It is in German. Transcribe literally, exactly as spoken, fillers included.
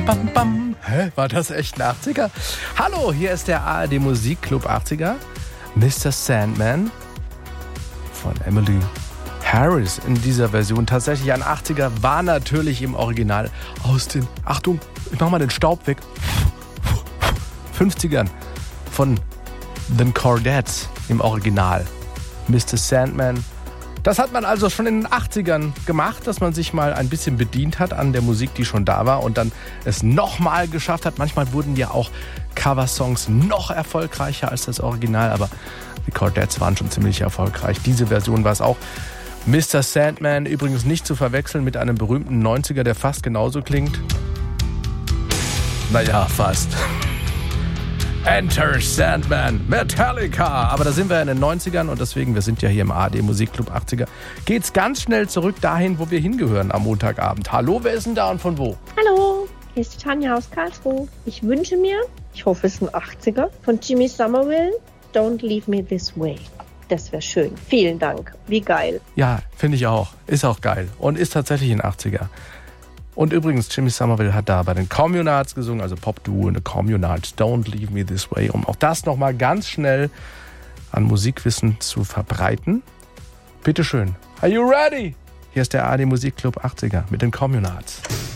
bam, bam, bam. Hä? War das echt ein achtziger? Hallo, hier ist der A R D Musikclub achtziger. Mister Sandman von Emily Harris in dieser Version. Tatsächlich ein achtziger, war natürlich im Original aus den, Achtung, ich mach mal den Staub weg, fünfzigern von The Chordettes im Original. Mister Sandman. Das hat man also schon in den achtzigern gemacht, dass man sich mal ein bisschen bedient hat an der Musik, die schon da war und dann es nochmal geschafft hat. Manchmal wurden ja auch Coversongs noch erfolgreicher als das Original, aber die Chordettes waren schon ziemlich erfolgreich. Diese Version war es auch. Mister Sandman übrigens nicht zu verwechseln mit einem berühmten neunziger, der fast genauso klingt. Naja, fast. Enter Sandman, Metallica. Aber da sind wir in den neunzigern und deswegen, wir sind ja hier im A R D Musikclub achtziger, geht's ganz schnell zurück dahin, wo wir hingehören am Montagabend. Hallo, wer ist denn da und von wo? Hallo, hier ist die Tanja aus Karlsruhe. Ich wünsche mir, ich hoffe es ist ein achtziger, von Jimmy Somerville, Don't Leave Me This Way. Das wäre schön. Vielen Dank. Wie geil. Ja, finde ich auch. Ist auch geil und ist tatsächlich ein achtziger. Und übrigens, Jimmy Somerville hat da bei den Communards gesungen, also Pop-Duo in the Communards, Don't Leave Me This Way, um auch das nochmal ganz schnell an Musikwissen zu verbreiten. Bitteschön. Are you ready? Hier ist der A R D Musikclub achtziger mit den Communards.